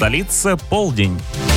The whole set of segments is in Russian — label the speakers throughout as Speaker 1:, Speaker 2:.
Speaker 1: столице полдень.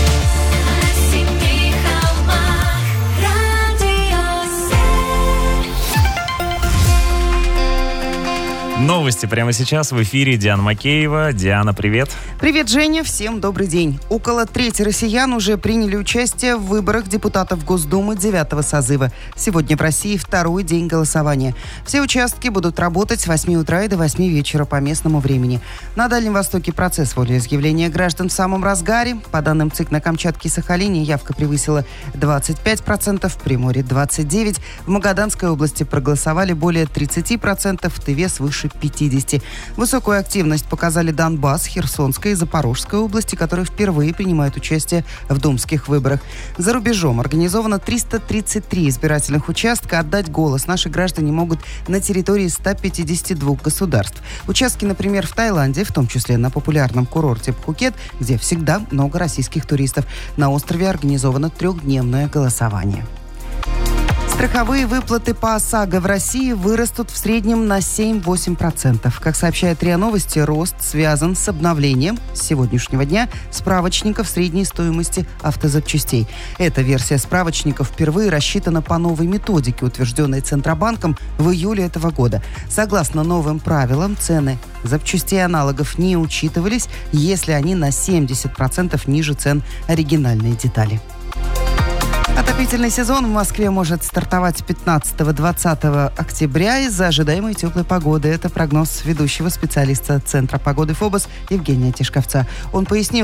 Speaker 1: Новости прямо сейчас в эфире. Диана Макеева. Диана, привет.
Speaker 2: Привет, Женя. Всем добрый день. Около трети россиян уже приняли участие в выборах депутатов Госдумы 9-го созыва. Сегодня в России второй день голосования. Все участки будут работать с 8 утра и до 8 вечера по местному времени. На Дальнем Востоке процесс волеизъявления граждан в самом разгаре. По данным ЦИК, на Камчатке и Сахалине явка превысила 25%, в Приморье 29%. В Магаданской области проголосовали более 30%, в Тыве свыше 50%. Высокую активность показали Донбасс, Херсонская и Запорожская области, которые впервые принимают участие в думских выборах. За рубежом организовано 333 избирательных участка. Отдать голос наши граждане могут на территории 152 государств. Участки, например, в Таиланде, в том числе на популярном курорте Пхукет, где всегда много российских туристов. На острове организовано 3-дневное голосование. Страховые выплаты по ОСАГО в России вырастут в среднем на 7-8%. Как сообщает РИА Новости, рост связан с обновлением с сегодняшнего дня справочников средней стоимости автозапчастей. Эта версия справочников впервые рассчитана по новой методике, утвержденной Центробанком в июле этого года. Согласно новым правилам, цены запчастей аналогов не учитывались, если они на 70% ниже цен оригинальной детали. Отопительный сезон в Москве может стартовать 15-20 октября из-за ожидаемой теплой погоды. Это прогноз ведущего специалиста Центра погоды ФОБОС Евгения Тишковца. Он пояснил,